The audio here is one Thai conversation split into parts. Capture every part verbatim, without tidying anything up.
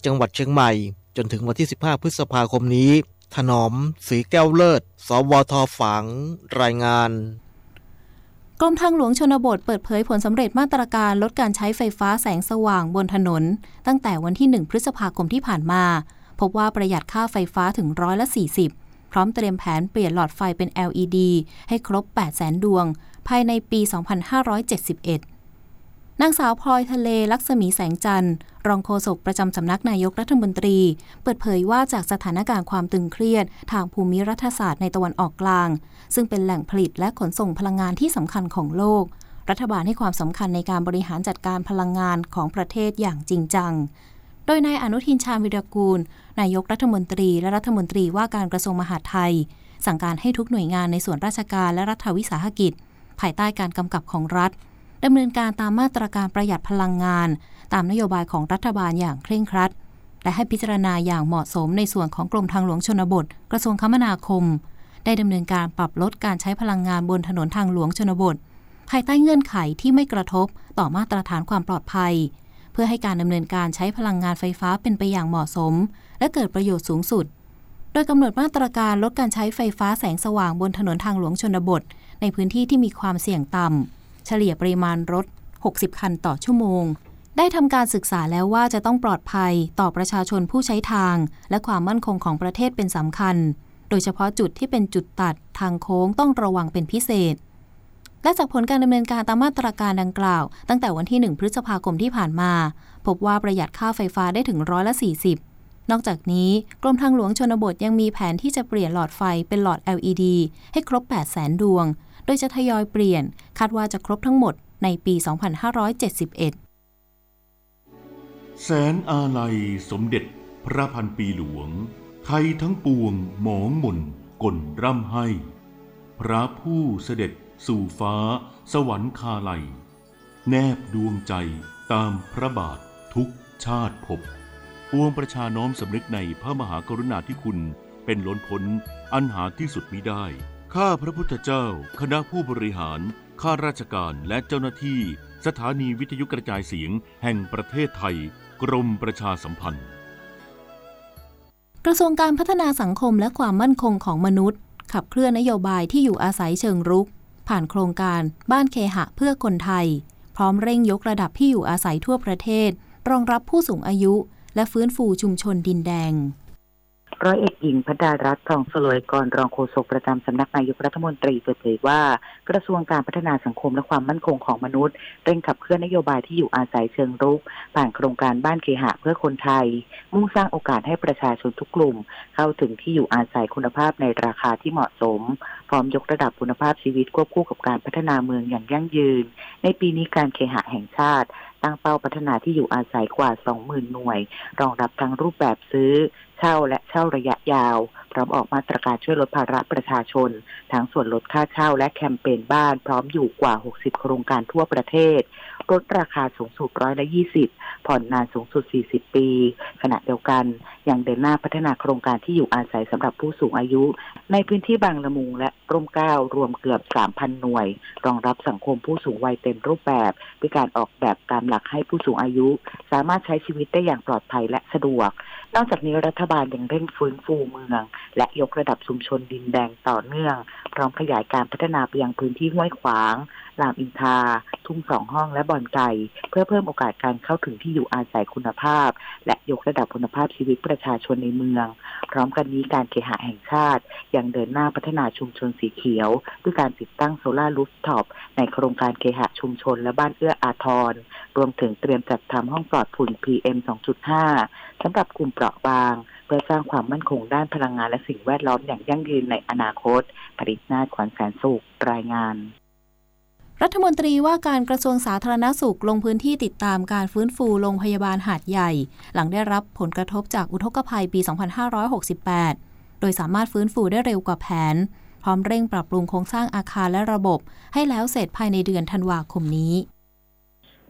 จังหวัดเชียงใหม่จนถึงวันที่สิบห้าพฤษภาคมนี้ถนอมศรีแก้วเลิศสวทฝางรายงานกรมทางหลวงชนบทเปิดเผยผลสำเร็จมาตรการลดการใช้ไฟฟ้าแสงสว่างบนถนนตั้งแต่วันที่หนึ่งพฤษภาคมที่ผ่านมาพบว่าประหยัดค่าไฟฟ้าถึงร้อยละสี่สิบพร้อมเตรียมแผนเปลี่ยนหลอดไฟเป็น แอล อี ดี ให้ครบ แปดแสน ดวงภายในปี สองพันห้าร้อยเจ็ดสิบเอ็ด นางสาวพลอยทะเลลักษมีแสงจันทร์รองโฆษกประจำสำนักนายกรัฐมนตรีเปิดเผยว่าจากสถานการณ์ความตึงเครียดทางภูมิรัฐศาสตร์ในตะวันออกกลางซึ่งเป็นแหล่งผลิตและขนส่งพลังงานที่สำคัญของโลกรัฐบาลให้ความสำคัญในการบริหารจัดการพลังงานของประเทศอย่างจริงจังโดยนายอนุทินชาญวิรากูลนายกรัฐมนตรีและรัฐมนตรีว่าการกระทรวงมหาดไทยสั่งการให้ทุกหน่วยงานในส่วนราชการและรัฐวิสาหกิจภายใต้การกำกับของรัฐดำเนินการตามมาตรการประหยัดพลังงานตามนโยบายของรัฐบาลอย่างเคร่งครัดและให้พิจารณาอย่างเหมาะสมในส่วนของกรมทางหลวงชนบทกระทรวงคมนาคมได้ดำเนินการปรับลดการใช้พลังงานบนถนนทางหลวงชนบทภายใต้เงื่อนไขที่ไม่กระทบต่อมาตรฐานความปลอดภัยเพื่อให้การดำเนินการใช้พลังงานไฟฟ้าเป็นไปอย่างเหมาะสมและเกิดประโยชน์สูงสุดโดยกำหนดมาตรการลดการใช้ไฟฟ้าแสงสว่างบนถนนทางหลวงชนบทในพื้นที่ที่มีความเสี่ยงต่ำเฉลี่ยปริมาณรถหกสิบคันต่อชั่วโมงได้ทำการศึกษาแล้วว่าจะต้องปลอดภัยต่อประชาชนผู้ใช้ทางและความมั่นคงของประเทศเป็นสำคัญโดยเฉพาะจุดที่เป็นจุดตัดทางโค้งต้องระวังเป็นพิเศษและจากผลการดำเนินการตามมาตรการดังกล่าวตั้งแต่วันที่หนึ่งพฤษภาคมที่ผ่านมาพบว่าประหยัดค่าไฟฟ้าได้ถึงร้อยละสี่สิบนอกจากนี้กรมทางหลวงชนบทยังมีแผนที่จะเปลี่ยนหลอดไฟเป็นหลอด แอล อี ดี ให้ครบ แปดแสน ดวงโดยจะทยอยเปลี่ยนคาดว่าจะครบทั้งหมดในปี สองพันห้าร้อยเจ็ดสิบเอ็ดแสนอาลัยสมเด็จพระพันปีหลวงไทยทั้งปวงหมองหม่นก่นร่ำให้พระผู้เสด็จสู่ฟ้าสวรรคาลัยแนบดวงใจตามพระบาททุกชาติภพปวงประชาน้อมสำนึกในพระมหากรุณาธิคุณเป็นล้นพ้นอันหาที่สุดมิได้ข้าพระพุทธเจ้าคณะผู้บริหารข้าราชการและเจ้าหน้าที่สถานีวิทยุกระจายเสียงแห่งประเทศไทยกรมประชาสัมพันธ์กระทรวงการพัฒนาสังคมและความมั่นคงของมนุษย์ขับเคลื่อนนโยบายที่อยู่อาศัยเชิงรุกผ่านโครงการบ้านเคหะเพื่อคนไทยพร้อมเร่งยกระดับที่อยู่อาศัยทั่วประเทศรองรับผู้สูงอายุและฟื้นฟูชุมชนดินแดงร้อยเอกหญิงพดารัตน์ทองสลวยกรรองโฆษกประจำสำนักนายกรัฐมนตรีเปิดเผยว่ากระทรวงการพัฒนาสังคมและความมั่นคงของมนุษย์เร่งขับเคลื่อนนโยบายที่อยู่อาศัยเชิงรุกผ่านโครงการบ้านเคหะเพื่อคนไทยมุ่งสร้างโอกาสให้ประชาชนทุกกลุ่มเข้าถึงที่อยู่อาศัยคุณภาพในราคาที่เหมาะสมพร้อมยกระดับคุณภาพชีวิตควบคู่กับการพัฒนาเมืองอย่างยั่งยืนในปีนี้การเคหะแห่งชาติตั้งเป้าพัฒนาที่อยู่อาศัยกว่า สองหมื่น หน่วยรองรับทั้งรูปแบบซื้อเช่าและเช่าระยะยาวพร้อมออกมาตรการช่วยลดภาระประชาชนทั้งส่วนลดค่าเช่าและแคมเปญบ้านพร้อมอยู่กว่าหกสิบโครงการทั่วประเทศลดราคาสูงสุดร้อยละยี่สิบผ่อนนานสูงสุดสี่สิบปีขณะเดียวกันยังเดินหน้าพัฒนาโครงการที่อยู่อาศัยสำหรับผู้สูงอายุในพื้นที่บางละมุงและร่มเกล้ารวมเกือบ สามพัน หน่วยรองรับสังคมผู้สูงวัยเต็มรูปแบบด้วยการออกแบบตามหลักให้ผู้สูงอายุสามารถใช้ชีวิตได้อย่างปลอดภัยและสะดวกนอกจากนี้รัฐบาลยังเร่งฟื้นฟูเมืองและยกระดับชุมชนดินแดงต่อเนื่องพร้อมขยายการพัฒนาไปยังพื้นที่ห้วยขวางรามอินทราทุ่งสองห้องและบ่อนไก่เพื่อเพิ่มโอกาสการเข้าถึงที่อยู่อาศัยคุณภาพและยกระดับคุณภาพชีวิตประชาชนในเมืองพร้อมกันนี้การเคหะแห่งชาติยังเดินหน้าพัฒนาชุมชนสีเขียวด้วยการติดตั้งโซล่ารูฟท็อปในโครงการเคหะชุมชนและบ้านเอื้ออาทรรวมถึงเตรียมจัดทำห้องปลอดฝุ่น พี เอ็ม สองจุดห้า สำหรับกลุ่มเปราะบางเพื่อสร้างความมั่นคงด้านพลังงานและสิ่งแวดล้อมอย่างยั่งยืนในอนาคตผลิตนาถ ขวัญแสนสุขรายงานรัฐมนตรีว่าการกระทรวงสาธารณสุขลงพื้นที่ติดตามการฟื้นฟูโรงพยาบาลหาดใหญ่หลังได้รับผลกระทบจากอุทกภัยปี สองพันห้าร้อยหกสิบแปด โดยสามารถฟื้นฟูได้เร็วกว่าแผนพร้อมเร่งปรับปรุงโครงสร้างอาคารและระบบให้แล้วเสร็จภายในเดือนธันวาคมนี้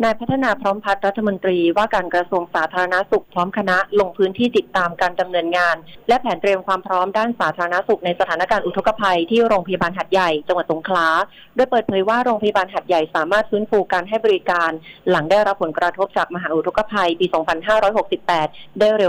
นายพัฒนาพร้อมพัฒน์รัฐมนตรีว่าการกระทรวงสาธารณสุขพร้อมคณะลงพื้นที่ติดตามการดำเนินงานและแผนเตรียมความพร้อมด้านสาธารณสุขในสถานการณ์อุทกภัยที่โรงพยาบาลหัดใหญ่จังหวัดสงขลาโดยเปิดเผยว่าโรงพยาบาลหัดใหญ่สามารถฟื้นฟูการให้บริการหลังได้รับผลกระทบจากมหาอุทกภัยปี สองพันห้าร้อยหกสิบแปด ได้เร็ว